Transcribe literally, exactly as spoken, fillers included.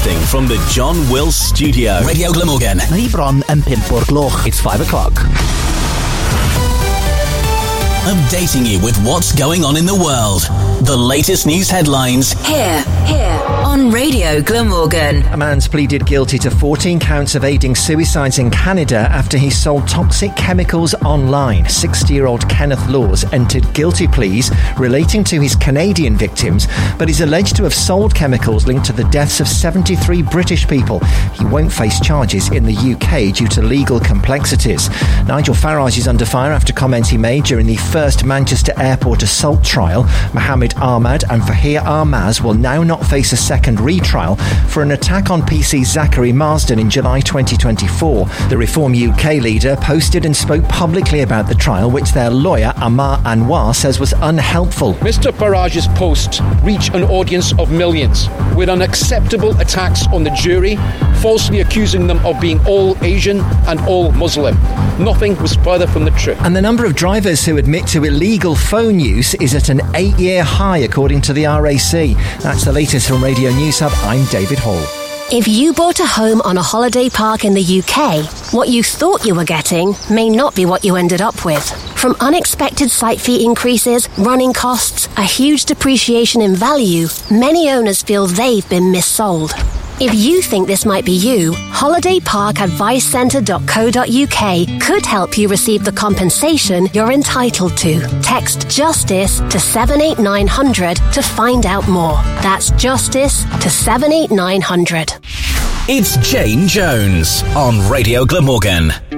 Broadcasting from the John Wills Studio. Radio Glamorgan. Ni bron yn pump o'r gloch. It's five o'clock. Updating you with what's going on in the world. The latest news headlines. Here, here, on Radio Glamorgan. A man's pleaded guilty to fourteen counts of aiding suicides in Canada after he sold toxic chemicals online. sixty-year-old Kenneth Laws entered guilty pleas relating to his Canadian victims, but he's alleged to have sold chemicals linked to the deaths of seventy-three British people. He won't face charges in the U K due to legal complexities. Nigel Farage is under fire after comments he made during the first Manchester Airport assault trial. Mohammed Ahmad and Fahir Armaz will now not face a second retrial for an attack on P C Zachary Marsden in July twenty twenty-four. The Reform U K leader posted and spoke publicly about the trial, which their lawyer Amar Anwar says was unhelpful. Mister Farage's posts reach an audience of millions with unacceptable attacks on the jury, falsely accusing them of being all Asian and all Muslim. Nothing was further from the truth. And the number of drivers who admit to illegal phone use is at an eight-year high, according to the R A C. That's the latest from Radio News Hub. I'm David Hall. If you bought a home on a holiday park in the U K, what you thought you were getting may not be what you ended up with. From unexpected site fee increases, running costs, a huge depreciation in value, many owners feel they've been missold. If you think this might be you, holiday park advice centre dot co dot uk could help you receive the compensation you're entitled to. Text JUSTICE to seven eight nine hundred to find out more. That's JUSTICE to seven eight nine hundred. It's Jane Jones on Radio Glamorgan.